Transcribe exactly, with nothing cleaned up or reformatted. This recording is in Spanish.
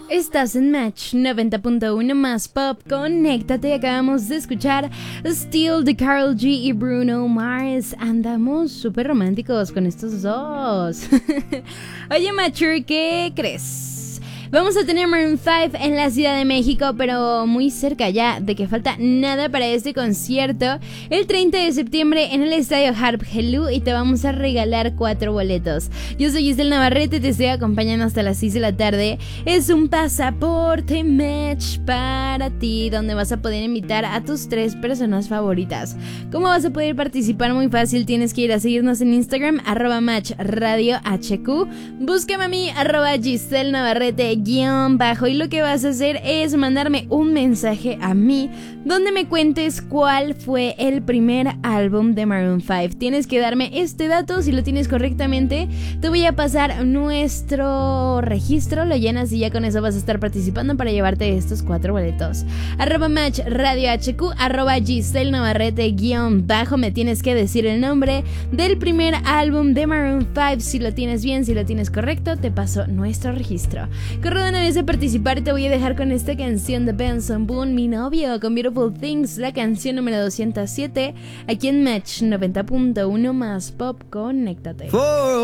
Estás en Match noventa punto uno más Pop. Conéctate. Acabamos de escuchar Still de Karol G y Bruno Mars. Andamos súper románticos con estos dos. Oye, Mature, ¿qué crees? Vamos a tener Maroon cinco en la Ciudad de México, pero muy cerca ya de que falta nada para este concierto. El treinta de septiembre en el estadio Harp Helú, y te vamos a regalar cuatro boletos. Yo soy Giselle Navarrete, te estoy acompañando hasta las seis de la tarde. Es un pasaporte Match para ti, donde vas a poder invitar a tus tres personas favoritas. ¿Cómo vas a poder participar? Muy fácil, tienes que ir a seguirnos en Instagram, arroba Match Radio H Q. Búscame a mí, arroba Giselle Navarrete guión bajo, y lo que vas a hacer es mandarme un mensaje a mí donde me cuentes cuál fue el primer álbum de Maroon cinco. Tienes que darme este dato. Si lo tienes correctamente, te voy a pasar nuestro registro, lo llenas y ya con eso vas a estar participando para llevarte estos cuatro boletos. Arroba Match Radio H Q, arroba Giselle Navarrete guión bajo. Me tienes que decir el nombre del primer álbum de Maroon cinco. Si lo tienes bien, si lo tienes correcto, te paso nuestro registro. Corre de una vez a participar. Te voy a dejar con esta canción de Benson Boone, Mi Novio, con Beautiful Things, la canción número doscientos siete, aquí en Match noventa punto uno más Pop. Conéctate. For